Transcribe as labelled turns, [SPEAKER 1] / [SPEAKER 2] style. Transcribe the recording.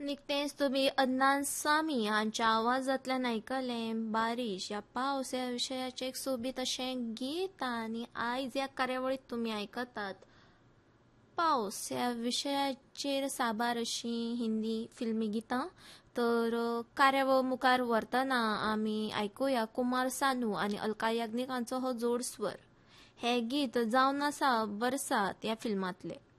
[SPEAKER 1] निकतेच तुम्ही अदनान सामी हांच्या आवाजांतल्यान आयकलें बारिश या पावस ह्या विशयाचें एक सोबीत अशें गीत आनी आयज ह्या कार्यावळींत तुमी आयकतात पावस ह्या विशयाचेर साबार अशीं हिंदी फिल्मी गितां तर कार्यावळ मुखार व्हरतना आमी आयकुया कुमार सानू आनी अलका याग्नीक हांचो हो जोड स्वर हे गीत जावन आसा बरसात ह्या फिल्मांतलें